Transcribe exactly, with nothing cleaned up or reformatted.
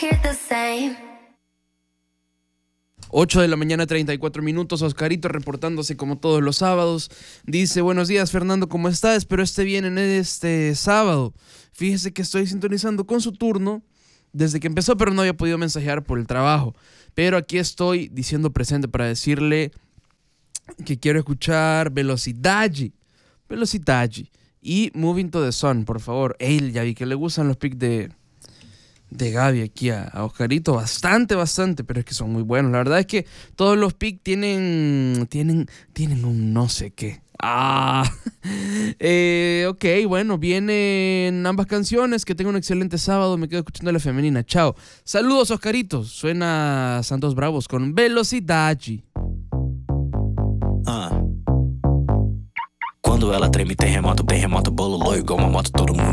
hear the same. ocho de la mañana, treinta y cuatro minutos. Oscarito reportándose como todos los sábados. Dice: buenos días, Fernando, ¿cómo está? Espero esté bien en este sábado. Fíjese que estoy sintonizando con su turno desde que empezó, pero no había podido mensajear por el trabajo. Pero aquí estoy diciendo presente para decirle que quiero escuchar Velocidade. Velocidade. Y Moving to the Sun, por favor. Ey, ya vi que le gustan los pics de... de Gaby aquí a, a Oscarito, bastante, bastante, pero es que son muy buenos. La verdad es que todos los picks tienen, tienen, tienen un no sé qué. Ah, eh, ok, bueno, vienen ambas canciones. Que tenga un excelente sábado. Me quedo escuchando a la femenina. Chao. Saludos, Oscarito. Suena Santos Bravos con Velocidade. Ah. Quando ela treme, terremoto, terremoto, bololô, igual uma moto, todo mundo